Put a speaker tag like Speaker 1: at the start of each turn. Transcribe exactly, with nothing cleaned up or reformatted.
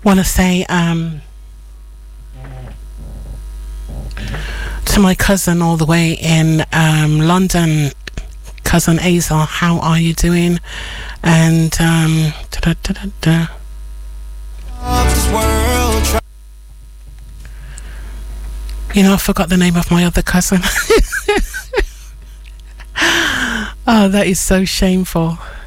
Speaker 1: want to say um, to my cousin all the way in um, London, cousin Aza, how are you doing? And um, da, da, da, da. You know, I forgot the name of my other cousin. Oh, that is so shameful.